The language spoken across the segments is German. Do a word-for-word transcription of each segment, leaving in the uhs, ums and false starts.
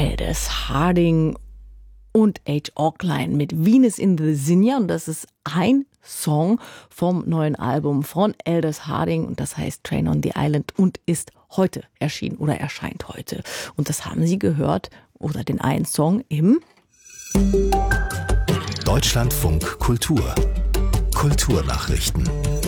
Aldous Harding und Age Oakline mit Venus in the Zinnia. Und das ist ein Song vom neuen Album von Aldous Harding. Und das heißt Train on the Island und ist heute erschienen oder erscheint heute. Und das haben Sie gehört oder den einen Song im Deutschlandfunk Kultur. Kulturnachrichten.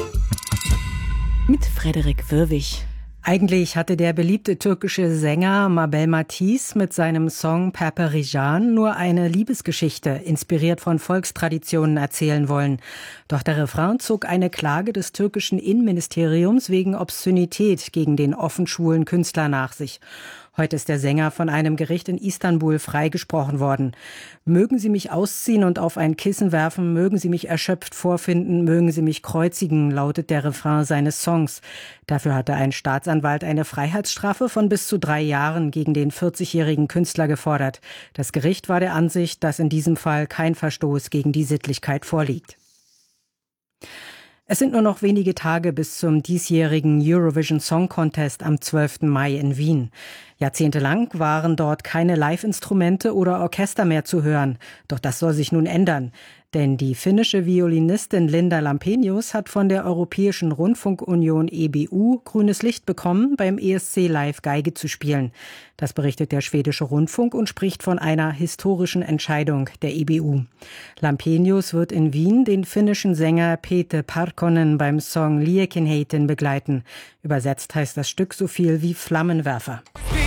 Mit Frederik Wirwig. Eigentlich hatte der beliebte türkische Sänger Mabel Matiz mit seinem Song Perperişan nur eine Liebesgeschichte, inspiriert von Volkstraditionen, erzählen wollen. Doch der Refrain zog eine Klage des türkischen Innenministeriums wegen Obszönität gegen den offen schwulen Künstler nach sich. Heute ist der Sänger von einem Gericht in Istanbul freigesprochen worden. Mögen Sie mich ausziehen und auf ein Kissen werfen, mögen Sie mich erschöpft vorfinden, mögen Sie mich kreuzigen, lautet der Refrain seines Songs. Dafür hatte ein Staatsanwalt eine Freiheitsstrafe von bis zu drei Jahren gegen den vierzigjährigen Künstler gefordert. Das Gericht war der Ansicht, dass in diesem Fall kein Verstoß gegen die Sittlichkeit vorliegt. Es sind nur noch wenige Tage bis zum diesjährigen Eurovision Song Contest am zwölften Mai in Wien. Jahrzehntelang waren dort keine Live-Instrumente oder Orchester mehr zu hören. Doch das soll sich nun ändern. Denn die finnische Violinistin Linda Lampenius hat von der Europäischen Rundfunkunion E B U grünes Licht bekommen, beim E S C Live Geige zu spielen. Das berichtet der schwedische Rundfunk und spricht von einer historischen Entscheidung der E B U. Lampenius wird in Wien den finnischen Sänger Pete Parkkonen beim Song Liekinheiten begleiten. Übersetzt heißt das Stück so viel wie Flammenwerfer.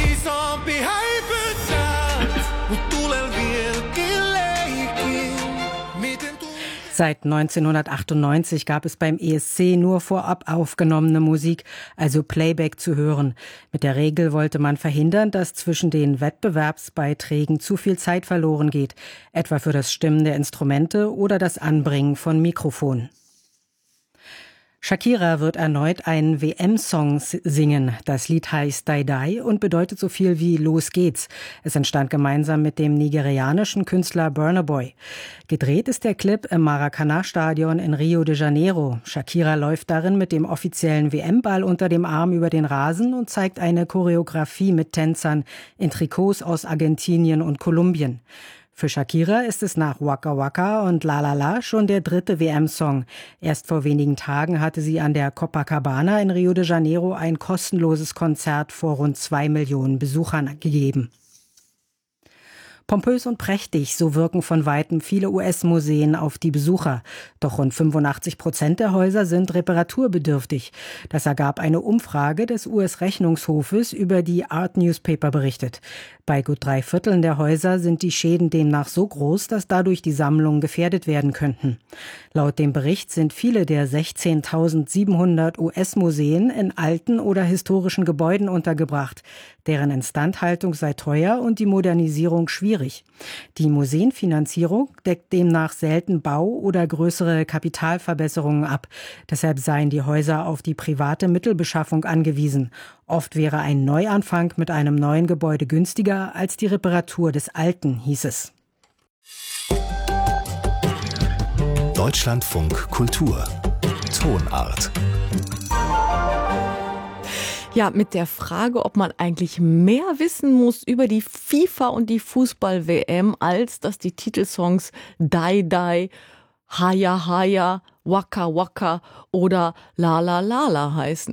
Seit neunzehnhundertachtundneunzig gab es beim E S C nur vorab aufgenommene Musik, also Playback zu hören. Mit der Regel wollte man verhindern, dass zwischen den Wettbewerbsbeiträgen zu viel Zeit verloren geht, etwa für das Stimmen der Instrumente oder das Anbringen von Mikrofonen. Shakira wird erneut einen W M-Song singen. Das Lied heißt Die Die und bedeutet so viel wie Los geht's. Es entstand gemeinsam mit dem nigerianischen Künstler Burna Boy. Gedreht ist der Clip im Maracanã-Stadion in Rio de Janeiro. Shakira läuft darin mit dem offiziellen W M-Ball unter dem Arm über den Rasen und zeigt eine Choreografie mit Tänzern in Trikots aus Argentinien und Kolumbien. Für Shakira ist es nach Waka Waka und La La La schon der dritte W M-Song. Erst vor wenigen Tagen hatte sie an der Copacabana in Rio de Janeiro ein kostenloses Konzert vor rund zwei Millionen Besuchern gegeben. Pompös und prächtig, so wirken von Weitem viele U S-Museen auf die Besucher. Doch rund fünfundachtzig Prozent der Häuser sind reparaturbedürftig. Das ergab eine Umfrage des U S-Rechnungshofes, über die Art Newspaper berichtet. Bei gut drei Vierteln der Häuser sind die Schäden demnach so groß, dass dadurch die Sammlungen gefährdet werden könnten. Laut dem Bericht sind viele der sechzehntausendsiebenhundert U S-Museen in alten oder historischen Gebäuden untergebracht. Deren Instandhaltung sei teuer und die Modernisierung schwierig. Die Museenfinanzierung deckt demnach selten Bau- oder größere Kapitalverbesserungen ab. Deshalb seien die Häuser auf die private Mittelbeschaffung angewiesen. Oft wäre ein Neuanfang mit einem neuen Gebäude günstiger als die Reparatur des alten, hieß es. Deutschlandfunk Kultur. Tonart. Ja, mit der Frage, ob man eigentlich mehr wissen muss über die FIFA und die Fußball-W M, als dass die Titelsongs Die Die, Haya Haya, Waka Waka oder La La La La heißen.